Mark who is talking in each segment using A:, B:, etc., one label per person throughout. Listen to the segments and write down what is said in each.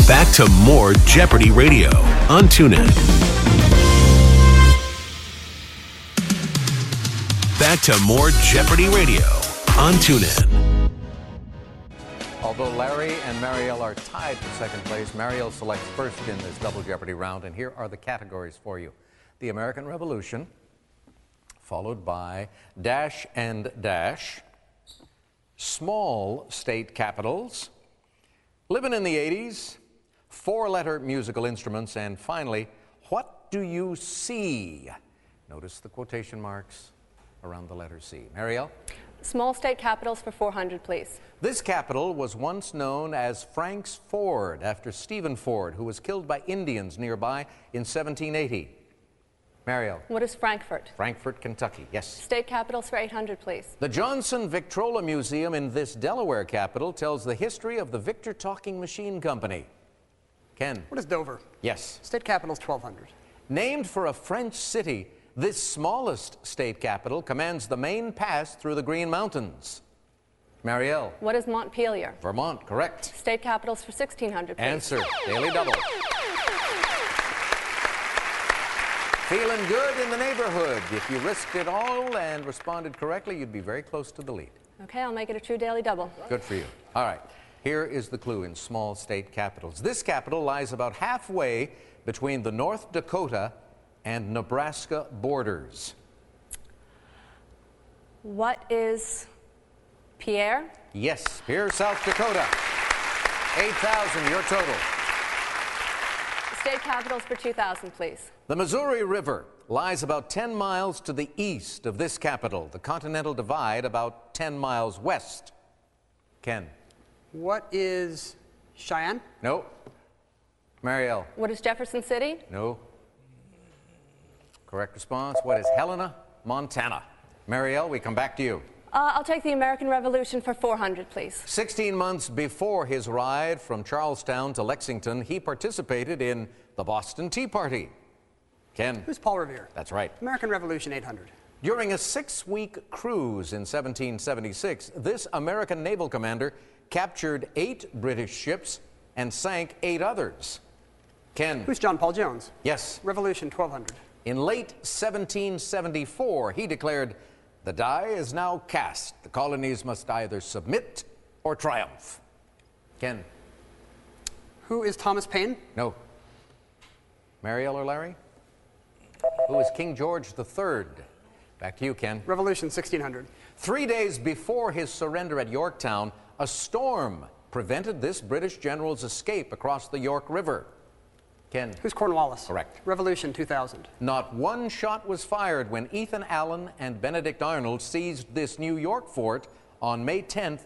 A: Back to more Jeopardy Radio on TuneIn. Back to more Jeopardy Radio on TuneIn.
B: Although Larry and Marielle are tied for second place, Marielle selects first in this Double Jeopardy round, and here are the categories for you. The American Revolution, followed by Dash and Dash, small state capitals, living in the 80s, four-letter musical instruments, and finally, what do you see? Notice the quotation marks around the letter C. Marielle?
C: Small state capitals for 400, please.
B: This capital was once known as Frank's Ford, after Stephen Ford, who was killed by Indians nearby in 1780. Marielle?
C: What is Frankfurt?
B: Frankfurt, Kentucky, yes.
C: State capitals for 800, please.
B: The Johnson Victrola Museum in this Delaware capital tells the history of the Victor Talking Machine Company. Ken?
D: What is Dover?
B: Yes.
D: State capital is 1,200.
B: Named for a French city, this smallest state capital commands the main pass through the Green Mountains. Marielle?
C: What is Montpelier?
B: Vermont, correct.
C: State capitals for 1,600, please.
B: Answer, Daily Double. Feeling good in the neighborhood. If you risked it all and responded correctly, you'd be very close to the lead.
C: Okay, I'll make it a true Daily Double.
B: Good for you. All right, here is the clue in small state capitals. This capital lies about halfway between the North Dakota and Nebraska borders.
C: What is Pierre?
B: Yes, Pierre, South Dakota. 8,000, your total.
C: State capitals for 2,000, please.
B: The Missouri River lies about 10 miles to the east of this capital. The Continental Divide about 10 miles west. Ken?
D: What is Cheyenne?
B: No. Marielle?
C: What is Jefferson City?
B: No. Correct response. What is Helena, Montana? Marielle, we come back to you.
C: I'll take the American Revolution for 400, please.
B: 16 months before his ride from Charlestown to Lexington, he participated in the Boston Tea Party. Ken?
D: Who's Paul Revere?
B: That's right.
D: American Revolution 800.
B: During a 6-week cruise in 1776, this American naval commander captured 8 British ships and sank 8 others. Ken?
D: Who's John Paul Jones?
B: Yes.
D: Revolution 1200.
B: In late 1774, he declared, "The die is now cast. The colonies must either submit or triumph." Ken?
D: Who is Thomas Paine?
B: No. Marielle or Larry? Who is King George III? Back to you, Ken.
D: Revolution 1600.
B: 3 days before his surrender at Yorktown, a storm prevented this British general's escape across the York River. Ken?
D: Who's Cornwallis?
B: Correct.
D: Revolution 2000.
B: Not one shot was fired when Ethan Allen and Benedict Arnold seized this New York fort on May 10th,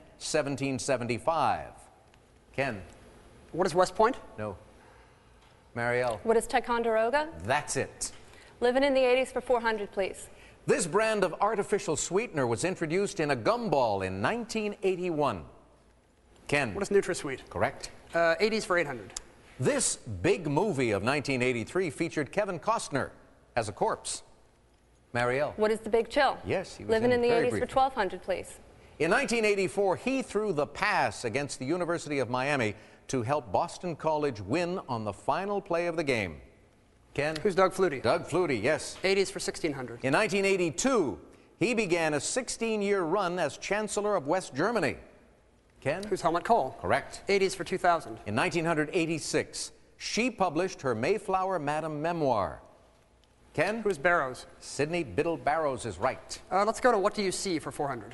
B: 1775. Ken?
D: What is West Point?
B: No. Marielle?
C: What is Ticonderoga?
B: That's it.
C: Living in the 80s for 400, please.
B: This brand of artificial sweetener was introduced in a gumball in 1981. Ken?
D: What is NutraSweet?
B: Correct.
D: 80s for 800.
B: This big movie of 1983 featured Kevin Costner as a corpse. Marielle?
C: What is The Big Chill?
B: Yes, he was
C: Living in the
B: very
C: 80s
B: briefly.
C: for 1,200, please.
B: In 1984, he threw the pass against the University of Miami to help Boston College win on the final play of the game. Ken?
D: Who's Doug Flutie?
B: Doug Flutie, yes.
D: 80s for 1600.
B: In 1982, he began a 16-year run as Chancellor of West Germany. Ken?
D: Who's Helmut Kohl?
B: Correct.
D: 80s for 2000.
B: In 1986, she published her Mayflower Madam memoir. Ken?
D: Who's Barrows?
B: Sidney Biddle Barrows is right.
D: Let's go to What Do You See for 400.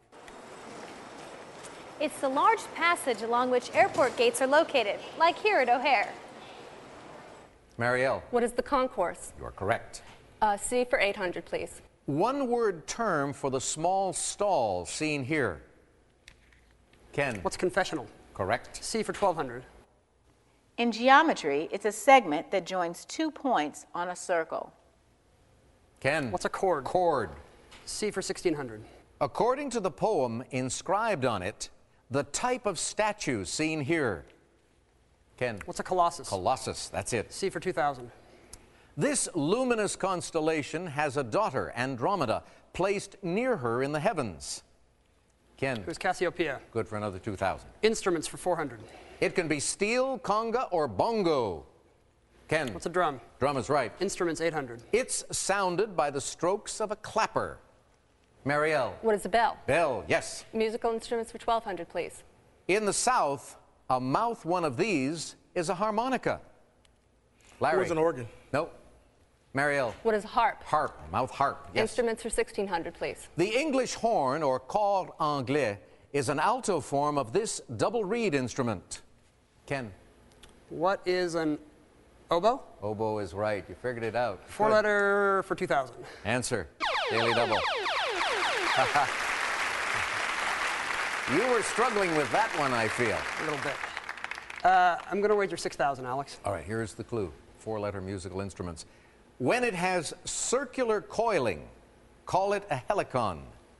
E: It's the large passage along which airport gates are located, like here at O'Hare.
B: Marielle?
C: What is the concourse?
B: You are correct.
C: C for 800, please.
B: One-word term for the small stall seen here. Ken?
D: What's confessional?
B: Correct.
D: C for 1200.
F: In geometry, it's a segment that joins 2 points on a circle.
B: Ken?
D: What's a chord?
B: Chord.
D: C for 1600.
B: According to the poem inscribed on it, the type of statue seen here. Ken?
D: What's a colossus?
B: Colossus, that's it.
D: C for 2000.
B: This luminous constellation has a daughter, Andromeda, placed near her in the heavens. Ken?
D: Who's Cassiopeia?
B: Good for another 2,000.
D: Instruments for 400.
B: It can be steel, conga, or bongo. Ken.
D: What's a drum?
B: Drum is right.
D: Instruments, 800.
B: It's sounded by the strokes of a clapper. Marielle.
C: What is a bell?
B: Bell, yes.
C: Musical instruments for 1,200, please.
B: In the South, a mouth one of these is a harmonica. Larry.
G: What's an organ?
B: No. Marielle.
C: What is a harp?
B: Harp, mouth harp, yes.
C: Instruments for 1,600, please.
B: The English horn, or corde anglais, is an alto form of this double reed instrument. Ken.
D: What is an oboe?
B: Oboe is right. You figured it out. Good.
D: 4-letter for 2,000.
B: Answer. Daily double. You were struggling with that one, I feel.
D: A little bit. I'm going to wager 6,000, Alex.
B: All right, here's the clue. 4-letter musical instruments. When it has circular coiling, call it a helicon.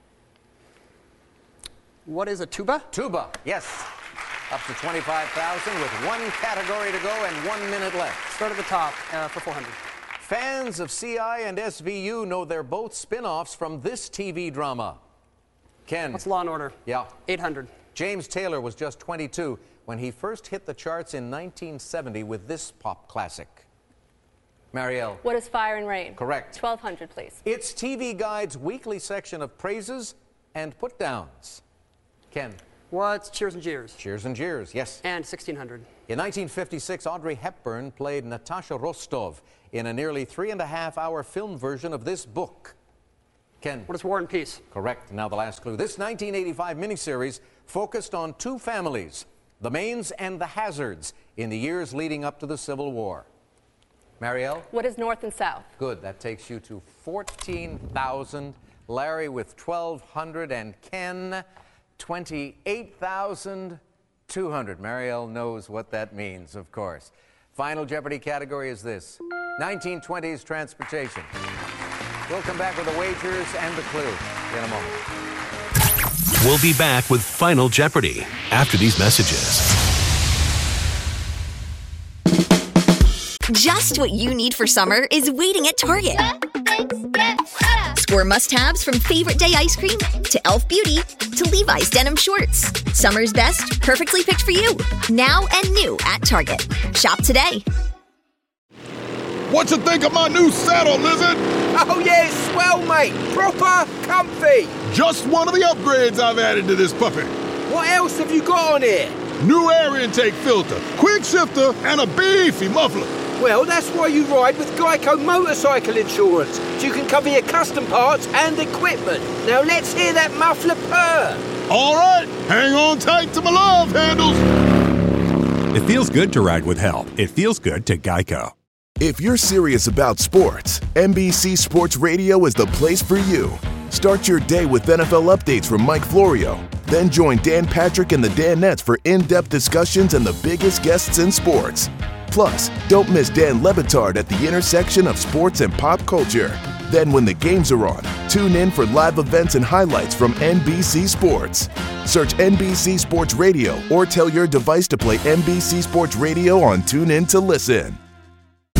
D: What is a tuba?
B: Tuba, yes. Up to 25,000 with one category to go and 1 minute left.
D: Start at the top for 400.
B: Fans of CI and SVU know they're both spin-offs from this TV drama. Ken.
D: What's Law and Order?
B: Yeah.
D: 800.
B: James Taylor was just 22 when he first hit the charts in 1970 with this pop classic. Marielle.
C: What is Fire and Rain?
B: Correct.
C: 1,200, please.
B: It's TV Guide's weekly section of praises and put-downs. Ken.
D: What's Cheers and Jeers?
B: Cheers and Jeers, yes.
D: And 1,600.
B: In 1956, Audrey Hepburn played Natasha Rostov in a nearly 3.5-hour film version of this book. Ken.
D: What is War and Peace?
B: Correct. Now the last clue. This 1985 miniseries focused on two families, the Mains and the Hazards, in the years leading up to the Civil War. Marielle?
C: What is North and South?
B: Good. That takes you to 14,000. Larry with 1,200 and Ken 28,200. Marielle knows what that means, of course. Final Jeopardy category is this: 1920s transportation. We'll come back with the wagers and the clue in a moment.
A: We'll be back with Final Jeopardy after these messages.
H: Just what you need for summer is waiting at Target. Score must-haves from Favorite Day ice cream to Elf Beauty to Levi's denim shorts. Summer's best, perfectly picked for you. Now and new at Target. Shop today.
I: What you think of my new saddle, Lizard?
J: Oh yeah, it's swell, mate. Proper comfy.
I: Just one of the upgrades I've added to this puppy.
J: What else have you got on here?
I: New air intake filter, quick shifter, and a beefy muffler.
J: Well, that's why you ride with Geico Motorcycle Insurance. So you can cover your custom parts and equipment. Now let's hear that muffler purr.
I: All right, hang on tight to my love handles.
K: It feels good to ride with help. It feels good to Geico.
L: If you're serious about sports, NBC Sports Radio is the place for you. Start your day with NFL updates from Mike Florio. Then join Dan Patrick and the Danettes for in-depth discussions and the biggest guests in sports. Plus, don't miss Dan Le Batard at the intersection of sports and pop culture. Then when the games are on, tune in for live events and highlights from NBC Sports. Search NBC Sports Radio or tell your device to play NBC Sports Radio on TuneIn to listen.